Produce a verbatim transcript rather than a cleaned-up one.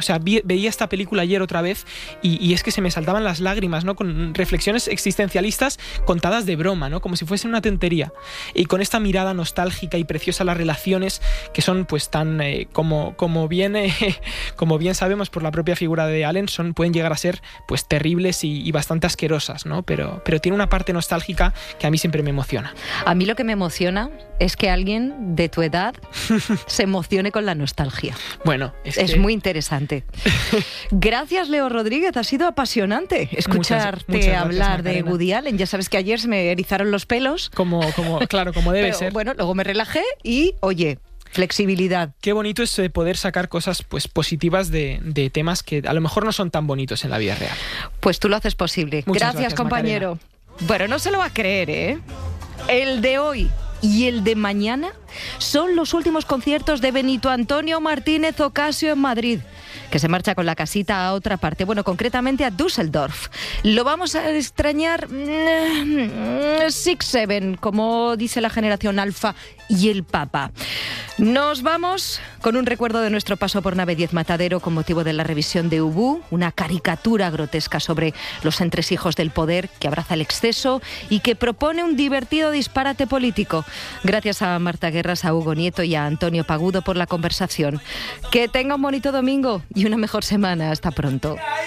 sea, vi, veía esta película ayer otra vez y, y es que se me saltaban las lágrimas, ¿no? Con reflexiones existencialistas contadas de broma, ¿no? Como si fuese una tontería. Y con esta mirada nostálgica y preciosa a las relaciones que son pues tan, eh, como, como, bien, eh, como bien sabemos por la propia figura de Allen, son, pueden llegar a ser pues terribles y, y bastante asquerosas, ¿no? Pero, pero tiene una parte nostálgica que a mí siempre me emociona. A mí lo que me emociona es que alguien de tu edad se emocione con la nostalgia. Bueno, es, es que... muy interesante. Gracias, Leo Rodríguez. Ha sido apasionante escucharte muchas, muchas hablar gracias, de Woody Allen. Ya sabes que ayer se me erizaron los pelos. Como, como, claro, como debe Pero, ser. Bueno, luego me relajé y, oye, flexibilidad. Qué bonito es eh, poder sacar cosas pues positivas de, de temas que a lo mejor no son tan bonitos en la vida real. Pues tú lo haces posible. Muchas Gracias, gracias, compañero. Macarena. Bueno, no se lo va a creer, ¿eh? El de hoy y el de mañana son los últimos conciertos de Benito Antonio Martínez Ocasio en Madrid, que se marcha con la casita a otra parte, bueno, concretamente a Düsseldorf. Lo vamos a extrañar six seven, como dice la generación alfa y el Papa. Nos vamos con un recuerdo de nuestro paso por Nave diez Matadero con motivo de la revisión de Ubu, una caricatura grotesca sobre los entresijos del poder que abraza el exceso y que propone un divertido disparate político. Gracias a Marta Guerras, a Hugo Nieto y a Antonio Pagudo por la conversación. Que tenga un bonito domingo y una mejor semana. Hasta pronto.